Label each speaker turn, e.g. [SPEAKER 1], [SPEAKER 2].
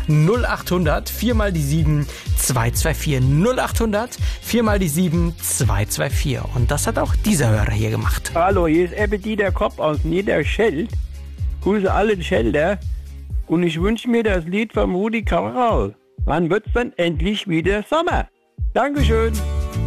[SPEAKER 1] 0800 4 mal die 7 224. 0800 4 mal die 7 224. Und das hat auch dieser Hörer hier gemacht.
[SPEAKER 2] Hallo, hier ist Ebbe Dieter Kopp aus Niederscheld. Grüße alle Schelder. Und ich wünsche mir das Lied von Rudi Carral. Wann wird's denn endlich wieder Sommer? Dankeschön.